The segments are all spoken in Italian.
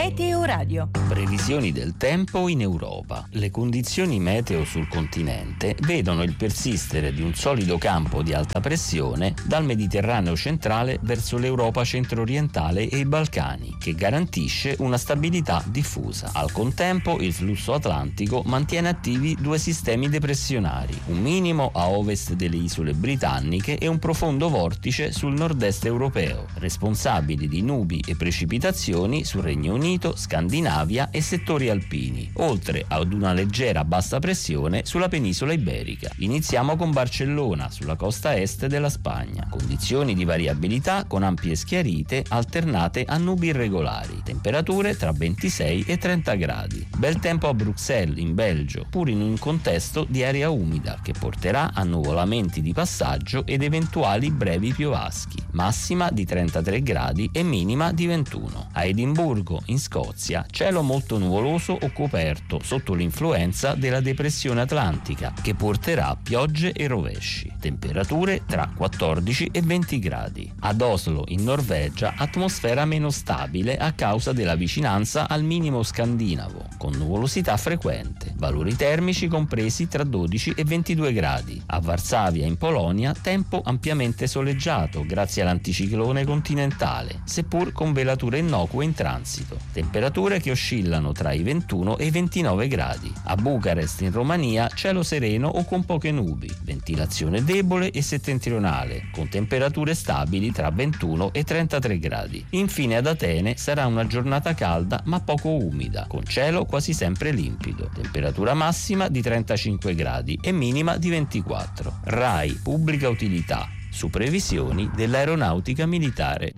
Meteoradio. Previsioni del tempo in Europa. Le condizioni meteo sul continente vedono il persistere di un solido campo di alta pressione dal Mediterraneo centrale verso l'Europa centro-orientale e i Balcani, che garantisce una stabilità diffusa. Al contempo, il flusso atlantico mantiene attivi due sistemi depressionari, un minimo a ovest delle isole britanniche e un profondo vortice sul nord-est europeo, responsabili di nubi e precipitazioni sul Regno Unito, Scandinavia e settori alpini, oltre ad una leggera bassa pressione sulla penisola iberica. Iniziamo con Barcellona, sulla costa est della Spagna. Condizioni di variabilità con ampie schiarite alternate a nubi irregolari. Temperature tra 26 e 30 gradi. Bel tempo a Bruxelles, in Belgio, pur in un contesto di aria umida che porterà a nuvolamenti di passaggio ed eventuali brevi piovaschi. Massima di 33 gradi e minima di 21. A Edimburgo, in Scozia, cielo molto nuvoloso o coperto sotto l'influenza della depressione atlantica che porterà a piogge e rovesci. Temperature tra 14 e 20 gradi. Ad Oslo, in Norvegia, atmosfera meno stabile a causa della vicinanza al minimo scandinavo, con nuvolosità frequente. Valori termici compresi tra 12 e 22 gradi. A Varsavia, in Polonia, tempo ampiamente soleggiato grazie all'anticiclone continentale, seppur con velature innocue in transito. Temperature che oscillano tra i 21 e i 29 gradi. A Bucarest, in Romania, cielo sereno o con poche nubi. Ventilazione debole e settentrionale, con temperature stabili tra 21 e 33 gradi. Infine ad Atene sarà una giornata calda ma poco umida, con cielo quasi sempre limpido. Temperatura massima di 35 gradi e minima di 24. RAI Pubblica Utilità, su previsioni dell'aeronautica militare.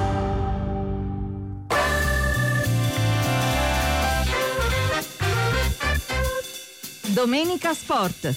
Domenica Sport.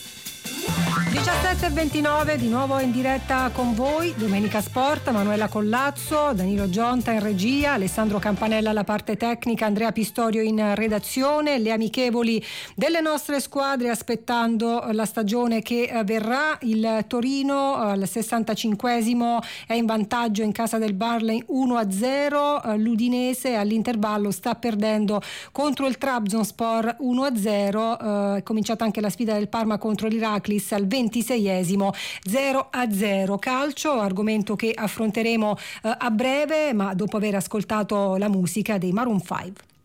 17:29 di nuovo in diretta con voi, Domenica Sport, Manuela Collazzo, Danilo Gionta in regia, Alessandro Campanella alla parte tecnica, Andrea Pistorio in redazione, le amichevoli delle nostre squadre aspettando la stagione che verrà. Il Torino al 65esimo è in vantaggio in casa del Burnley 1-0, l'Udinese all'intervallo sta perdendo contro il Trabzonspor 1-0, è cominciata anche la sfida del Parma contro l'Iraklis al 26esimo 0-0. Calcio, argomento che affronteremo a breve, ma dopo aver ascoltato la musica dei Maroon 5.